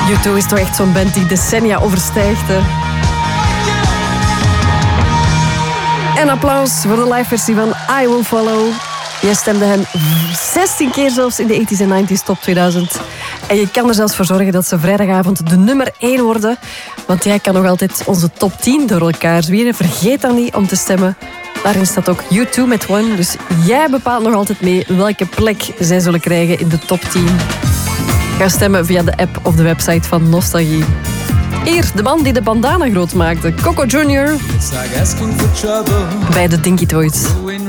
U2 is toch echt zo'n band die decennia overstijgt. Hè? En applaus voor de live versie van I Will Follow. Jij stemde hen 16 keer zelfs in de 80s en 90s top 2000. En je kan er zelfs voor zorgen dat ze vrijdagavond de nummer 1 worden. Want jij kan nog altijd onze top 10 door elkaar zwieren. Vergeet dan niet om te stemmen. Daarin staat ook U2 met One. Dus jij bepaalt nog altijd mee welke plek zij zullen krijgen in de top 10. Ga stemmen via de app of de website van Nostalgie. Hier, de man die de bandana groot maakte, Coco Jr. bij de Dinky Toys.